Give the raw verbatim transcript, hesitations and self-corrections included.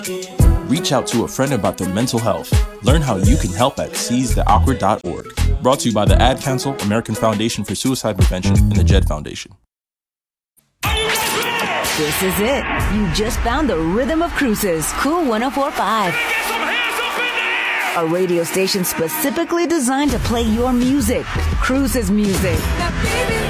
Reach out to a friend about their mental health. Learn how you can help at seize the awkward dot org. Brought to you by the Ad Council, American Foundation for Suicide Prevention, and the Jed Foundation. This is it. You just found the rhythm of Cruises. Cool one oh four point five. A radio station specifically designed to play your music. Cruises music. Now, baby,